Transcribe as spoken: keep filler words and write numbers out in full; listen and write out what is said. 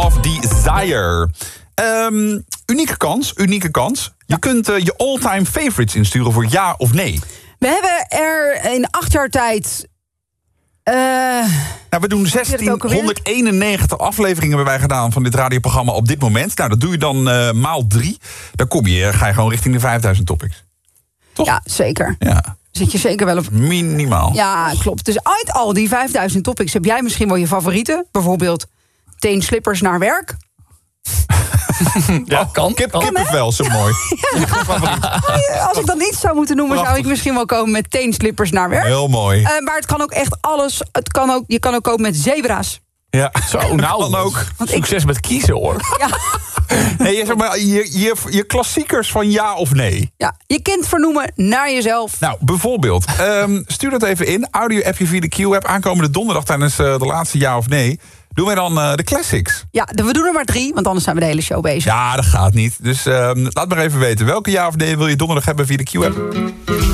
of Desire. Um, unieke kans, unieke kans. Je ja. kunt uh, je all-time favorites insturen voor ja of nee. We hebben er in acht jaar tijd... Uh, nou, we doen zestienhonderdeenennegentig afleveringen hebben wij gedaan van dit radioprogramma op dit moment. Nou, dat doe je dan uh, maal drie. Dan kom je, ga je gewoon richting de vijfduizend topics. Toch? Ja, zeker. Ja. Zit je zeker wel op... Minimaal. Ja, klopt. Dus uit al die vijfduizend topics heb jij misschien wel je favorieten. Bijvoorbeeld teenslippers naar werk. Ja, kan. Kip, kan kippenvel, zo mooi. Ja. Als ik dan iets zou moeten noemen, Prachtig. zou ik misschien wel komen met teenslippers naar werk. Heel mooi. Uh, maar het kan ook echt alles. Het kan ook, je kan ook komen met zebra's. Ja, zo, nou dan ook. Want Succes ik... met kiezen, hoor. Ja. Nee, zeg maar, je, je, je klassiekers van ja of nee. Ja, je kind vernoemen naar jezelf. Nou, bijvoorbeeld. Um, stuur dat even in. Audio-appje via de Q-app. Aankomende donderdag tijdens uh, de laatste ja of nee. Doen wij dan uh, de classics? Ja, we doen er maar drie, want anders zijn we de hele show bezig. Ja, dat gaat niet. Dus um, laat maar even weten. Welke ja of nee wil je donderdag hebben via de Q-app?